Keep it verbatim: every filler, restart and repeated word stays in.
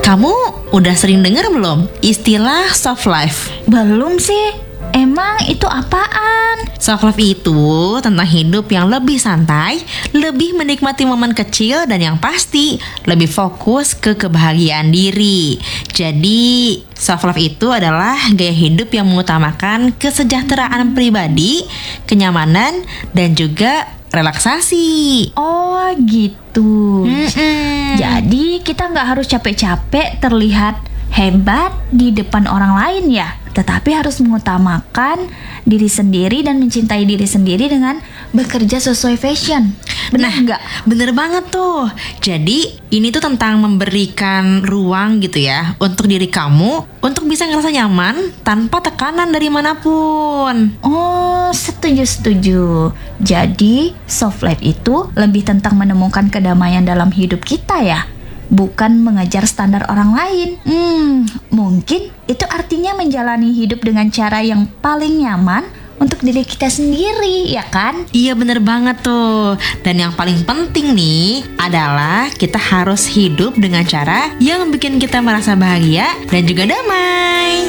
Kamu udah sering dengar belum istilah soft life? Belum sih. Emang itu apaan? Soft life itu tentang hidup yang lebih santai, lebih menikmati momen kecil, dan yang pasti lebih fokus ke kebahagiaan diri. Jadi soft life itu adalah gaya hidup yang mengutamakan kesejahteraan pribadi, kenyamanan, dan juga relaksasi. Oh gitu. Mm-mm. Jadi kita nggak harus capek-capek terlihat hebat di depan orang lain ya, tetapi harus mengutamakan diri sendiri dan mencintai diri sendiri dengan bekerja sesuai fashion. Benar Nah, nggak? bener banget tuh. Jadi ini tuh tentang memberikan ruang gitu ya untuk diri kamu untuk bisa ngerasa nyaman tanpa tekanan dari manapun. Oh, setuju-setuju. Jadi soft life itu lebih tentang menemukan kedamaian dalam hidup kita ya, bukan mengejar standar orang lain. Hmm, mungkin itu artinya menjalani hidup dengan cara yang paling nyaman untuk diri kita sendiri, ya kan? Iya bener banget tuh. Dan yang paling penting nih adalah kita harus hidup dengan cara yang bikin kita merasa bahagia dan juga damai.